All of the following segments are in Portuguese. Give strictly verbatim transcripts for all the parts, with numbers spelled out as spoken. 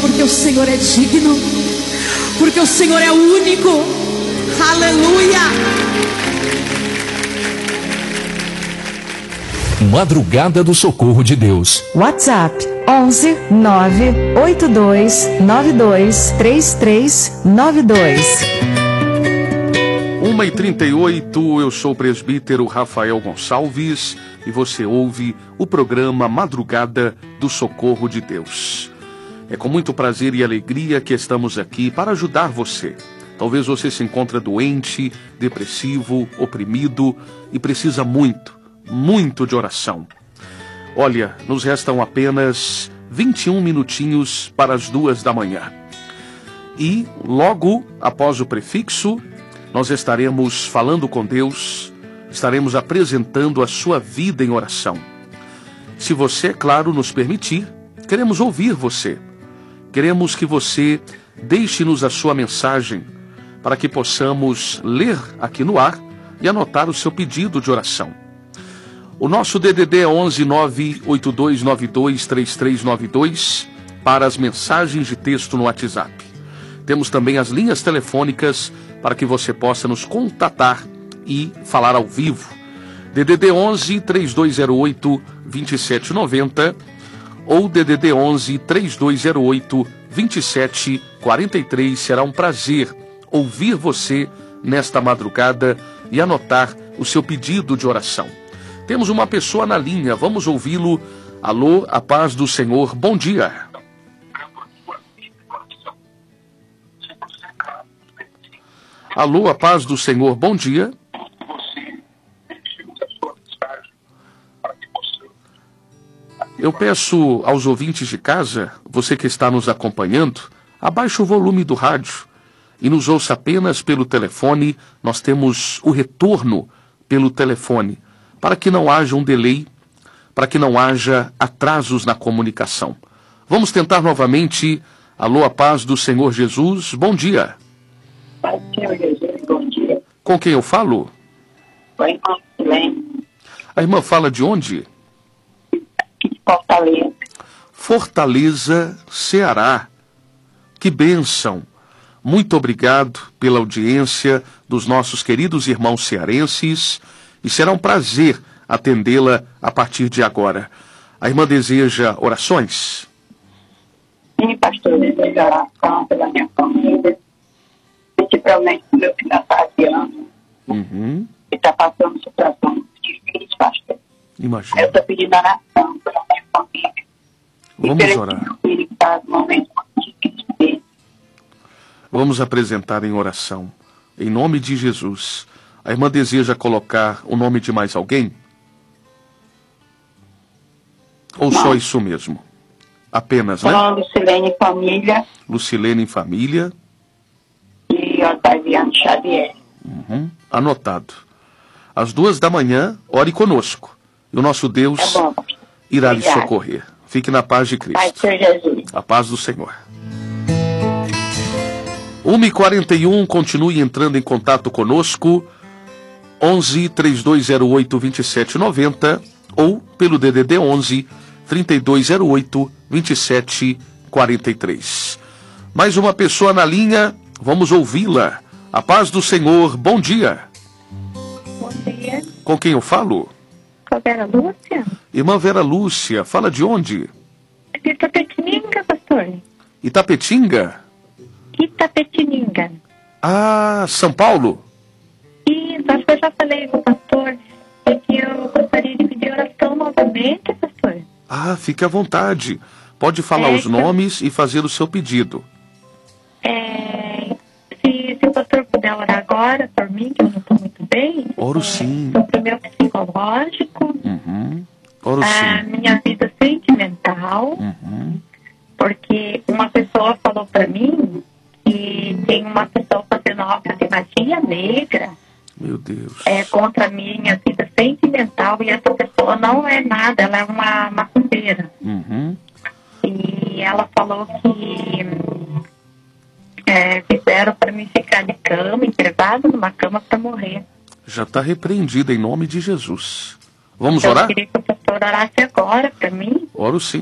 porque o Senhor é digno, porque o Senhor é único. Aleluia. Madrugada do Socorro de Deus. WhatsApp onze nove oito dois nove dois três três nove dois. uma e trinta e oito, eu sou o presbítero Rafael Gonçalves e você ouve o programa Madrugada do Socorro de Deus. É com muito prazer e alegria que estamos aqui para ajudar você. Talvez você se encontre doente, depressivo, oprimido e precisa muito, muito de oração. Olha, nos restam apenas vinte e um minutinhos para as duas da manhã. E logo após o prefixo, nós estaremos falando com Deus, estaremos apresentando a sua vida em oração. Se você, claro, nos permitir, queremos ouvir você. Queremos que você deixe-nos a sua mensagem para que possamos ler aqui no ar e anotar o seu pedido de oração. O nosso D D D é onze nove oito dois nove dois três três nove dois para as mensagens de texto no WhatsApp. Temos também as linhas telefônicas para que você possa nos contatar e falar ao vivo. D D D onze três dois zero oito dois sete nove zero ou D D D onze três dois zero oito dois sete quatro três. Será um prazer ouvir você nesta madrugada e anotar o seu pedido de oração. Temos uma pessoa na linha, vamos ouvi-lo. Alô, a paz do Senhor, bom dia. Alô, a paz do Senhor, bom dia. Eu peço aos ouvintes de casa, você que está nos acompanhando, abaixe o volume do rádio e nos ouça apenas pelo telefone. Nós temos o retorno pelo telefone, para que não haja um delay, para que não haja atrasos na comunicação. Vamos tentar novamente. Alô, a paz do Senhor Jesus, bom dia. Pai do Senhor Jesus, bom dia. Com quem eu falo? Com a irmã Silene. A irmã fala de onde? Aqui de Fortaleza. Fortaleza, Ceará. Que bênção. Muito obrigado pela audiência dos nossos queridos irmãos cearenses e será um prazer atendê-la a partir de agora. A irmã deseja orações? Sim, pastor, eu desejo oração pela minha família, principalmente do meu filho Ataviano, Uhum. que está passando situação muito difícil, pastor. Imagina. Eu estou pedindo oração pela minha família. Vamos e pelo orar. meu filho que está no momento muito difícil dele. Vamos apresentar em oração. Em nome de Jesus. A irmã deseja colocar o nome de mais alguém? Ou Não. só isso mesmo? Apenas, né? Então, Lucilene Família Lucilene em família. e Otaviano Xavier. Uhum. Anotado. Às duas da manhã, ore conosco. E o nosso Deus Tá bom, pastor. irá lhe Obrigada. socorrer. Fique na paz de Pai do Cristo. Senhor Jesus. A paz do Senhor. uma e quarenta e um, continue entrando em contato conosco. onze três dois zero oito dois sete nove zero ou pelo D D D onze trinta e dois zero oito vinte e sete quarenta e três. Mais uma pessoa na linha, vamos ouvi-la. A paz do Senhor, bom dia. Bom dia. Com quem eu falo? Com a Vera Lúcia? Irmã Vera Lúcia, fala de onde? De Itapetininga, pastor. Itapetinga? Itapetininga. Ah, São Paulo? Isso, acho que eu já falei com o pastor, é que eu gostaria de pedir oração novamente, pastor. Ah, fique à vontade. Pode falar É, os nomes e fazer o seu pedido. É, se, se o pastor puder orar agora por mim, que eu não estou muito bem. Oro é, sim. Sobre o meu psicológico, Uhum. Oro a sim. minha vida sentimental, Uhum. porque uma pessoa falou para mim que tem uma pessoa fazendo obra de magia negra Meu Deus. é, contra a minha vida sentimental, e essa pessoa não é nada, ela é uma macumbeira. Uhum. E ela falou que é, fizeram para mim ficar de cama, entregada numa cama para morrer. Já está repreendida em nome de Jesus. Vamos Eu orar? queria que o pastor orasse agora para mim. Oro sim.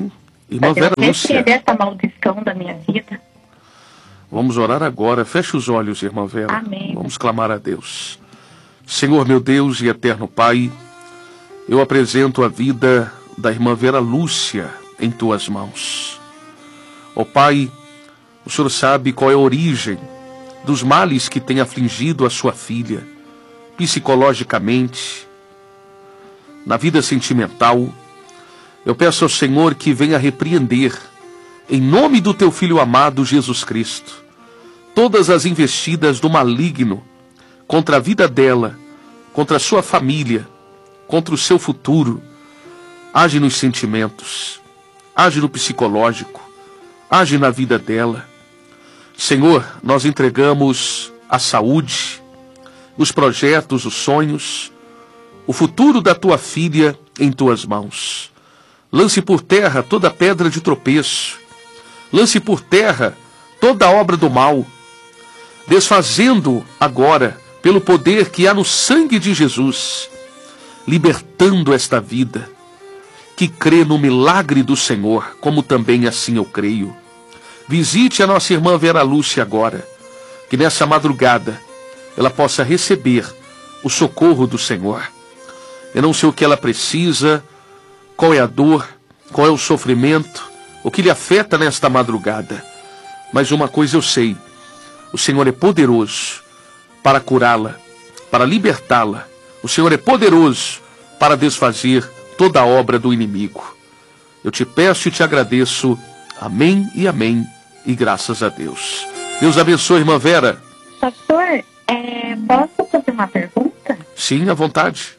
Irmã Vera Lúcia. Repreender essa maldição da minha vida. Vamos orar agora. Feche os olhos, irmã Vera. Amém. Vamos clamar a Deus. Senhor, meu Deus e eterno Pai, eu apresento a vida da irmã Vera Lúcia em tuas mãos. Ó Pai, o Senhor sabe qual é a origem dos males que tem afligido a sua filha, psicologicamente, na vida sentimental. Eu peço ao Senhor que venha repreender, em nome do teu Filho amado Jesus Cristo, todas as investidas do maligno contra a vida dela, contra a sua família, contra o seu futuro. Age nos sentimentos, age no psicológico, age na vida dela. Senhor, nós entregamos a saúde, os projetos, os sonhos, o futuro da tua filha em tuas mãos. Lance por terra toda pedra de tropeço, lance por terra toda obra do mal, desfazendo agora, pelo poder que há no sangue de Jesus, libertando esta vida, que crê no milagre do Senhor, como também assim eu creio. Visite a nossa irmã Vera Lúcia agora, que nessa madrugada ela possa receber o socorro do Senhor. Eu não sei o que ela precisa, qual é a dor, qual é o sofrimento, o que lhe afeta nesta madrugada. Mas uma coisa eu sei, o Senhor é poderoso para curá-la, para libertá-la. O Senhor é poderoso para desfazer toda a obra do inimigo. Eu te peço e te agradeço. Amém e amém. E graças a Deus. Deus abençoe, irmã Vera. Pastor, é, posso fazer uma pergunta? Sim, à vontade.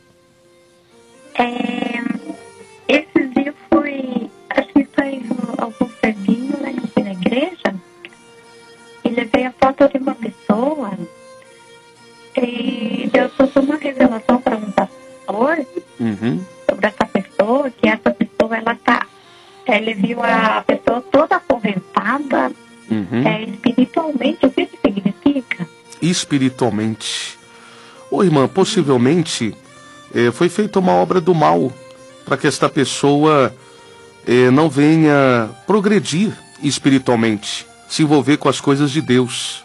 É, esses dias foi, acho que foi algum serviço, né, que fui na igreja, e levei a foto de uma pessoa, e Deus trouxe uma revelação para um pastor, uhum. sobre essa pessoa, que essa pessoa, ela tá, ele viu a pessoa toda acorrentada, uhum. é, espiritualmente. O que isso significa? Espiritualmente. Ô irmã, possivelmente é, foi feita uma obra do mal para que esta pessoa é, não venha progredir espiritualmente, se envolver com as coisas de Deus.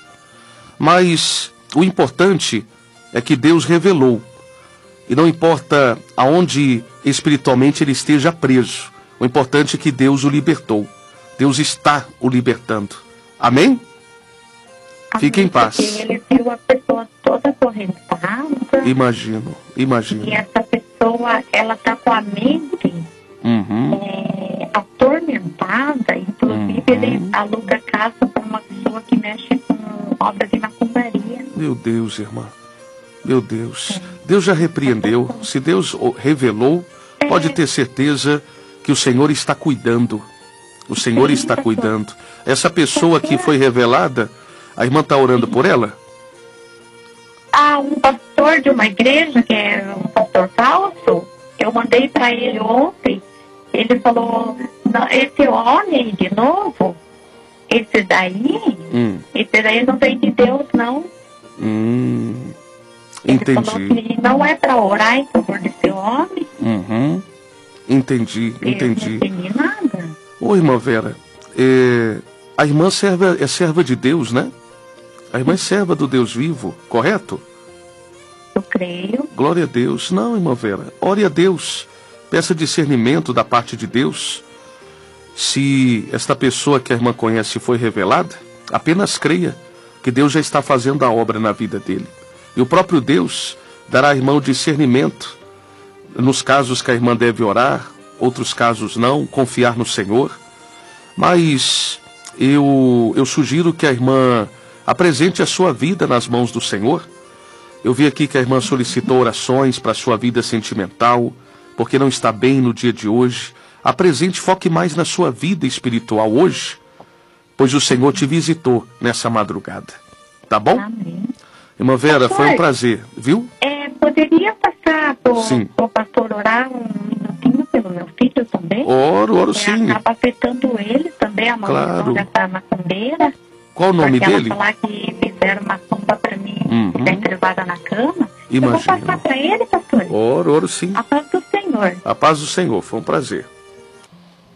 Mas o importante é que Deus revelou. E não importa aonde espiritualmente ele esteja preso. O importante é que Deus o libertou. Deus está o libertando. Amém? Fique em paz. Porque ele viu a pessoa toda acorrentada. Imagino, imagino. E essa pessoa, ela tá com a mente uhum. é, atormentada. Inclusive, uhum. ele aluga casa para uma pessoa que mexe com obra de macumbaria. Meu Deus, irmã. Meu Deus. Deus já repreendeu. Se Deus revelou, pode ter certeza que o Senhor está cuidando. O Senhor está cuidando. Essa pessoa que foi revelada, a irmã está orando por ela? Ah, um pastor de uma igreja, que é um pastor falso, eu mandei para ele ontem, ele falou, esse homem de novo, esse daí, hum. esse daí não vem de Deus, não. Hum, ele entendi. Falou que não é para orar em favor desse homem. Uhum. Entendi, entendi. Eu não entendi nada. Ô, irmã Vera, é, a irmã serva, é serva de Deus, né? A irmã é serva do Deus vivo, correto? Eu creio. Glória a Deus. Não, irmã Vera, ore a Deus. Peça discernimento da parte de Deus. Se esta pessoa que a irmã conhece foi revelada, apenas creia que Deus já está fazendo a obra na vida dele. E o próprio Deus dará à irmã o discernimento nos casos que a irmã deve orar, outros casos não, confiar no Senhor. Mas eu, eu sugiro que a irmã apresente a sua vida nas mãos do Senhor. Eu vi aqui que a irmã solicitou orações para a sua vida sentimental, porque não está bem no dia de hoje. Apresente, foque mais na sua vida espiritual hoje, pois o Senhor te visitou nessa madrugada. Tá bom? Amém. Irmã Vera, pastor, foi um prazer, viu? É, poderia passar para o pastor orar um minutinho pelo meu filho também? Oro, oro é, sim. Acaba afetando ele também, a maldição claro. dessa macumbeira. Qual o nome porque dele? Ela falar que fizeram macumba para mim, uhum. que está entrevada na cama. Imagina. Eu vou passar para ele, pastor. Oro, oro sim. A paz do Senhor. A paz do Senhor, foi um prazer.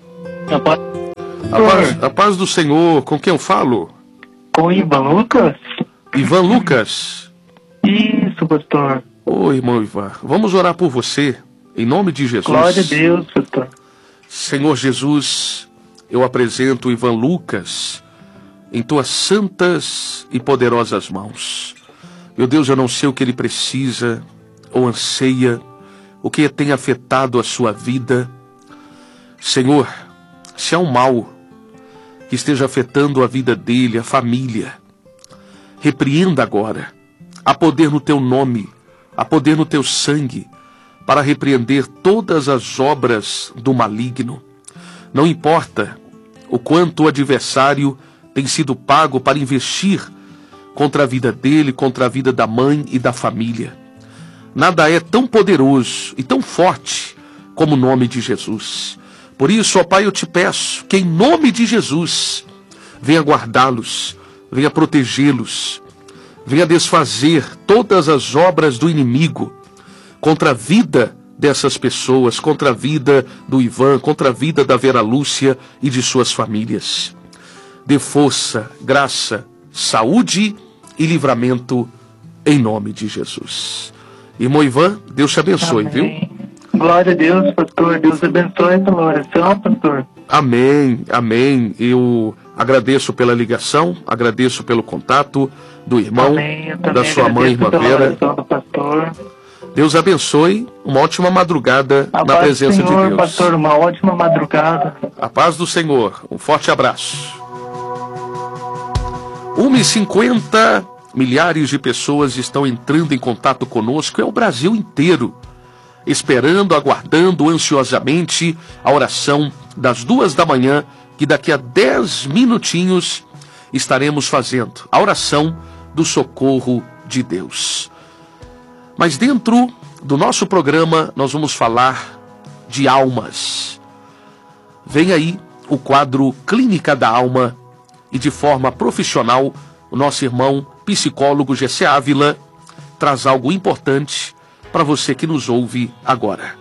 A paz, A paz, a paz do Senhor, com quem eu falo? com Ivan Lucas? Ivan Lucas. Isso, pastor. Oi, irmão Ivan. Vamos orar por você, em nome de Jesus. Glória a Deus, pastor. Senhor Jesus, eu apresento o Ivan Lucas em tuas santas e poderosas mãos. Meu Deus, eu não sei o que ele precisa ou anseia, o que tem afetado a sua vida. Senhor, se há um mal que esteja afetando a vida dele, a família, repreenda agora. Há poder no teu nome, há poder no teu sangue, para repreender todas as obras do maligno. Não importa o quanto o adversário tem sido pago para investir contra a vida dele, contra a vida da mãe e da família. Nada é tão poderoso e tão forte como o nome de Jesus. Por isso, ó Pai, eu te peço que em nome de Jesus, venha guardá-los, venha protegê-los, venha desfazer todas as obras do inimigo contra a vida dessas pessoas, contra a vida do Ivan, contra a vida da Vera Lúcia e de suas famílias. Dê força, graça, saúde e livramento em nome de Jesus. Irmão Ivan, Deus te abençoe, Amém. viu? Glória a Deus, pastor. Deus abençoe essa oração, pastor. Amém, amém. Eu agradeço pela ligação, agradeço pelo contato do irmão, Amém. Eu também da sua mãe, irmã agradeço pela Vera. oração do pastor. Deus abençoe, uma ótima madrugada A na paz presença do Senhor, de Deus. pastor, uma ótima madrugada. A paz do Senhor, um forte abraço. uma e cinquenta, milhares de pessoas estão entrando em contato conosco, é o Brasil inteiro, esperando, aguardando ansiosamente a oração das duas da manhã, que daqui a dez minutinhos estaremos fazendo a oração do socorro de Deus. Mas dentro do nosso programa nós vamos falar de almas. Vem aí o quadro Clínica da Alma e de forma profissional o nosso irmão psicólogo Gessé Ávila traz algo importante para você que nos ouve agora.